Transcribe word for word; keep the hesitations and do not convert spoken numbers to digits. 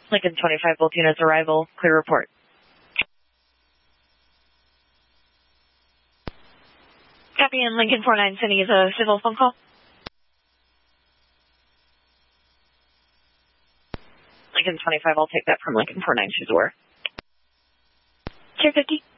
Lincoln twenty-five, both units arrival, clear report. Copy, and Lincoln four nine sending is a civil phone call. Lincoln twenty-five, I'll take that from Lincoln four nine, she's aware. Tier fifty.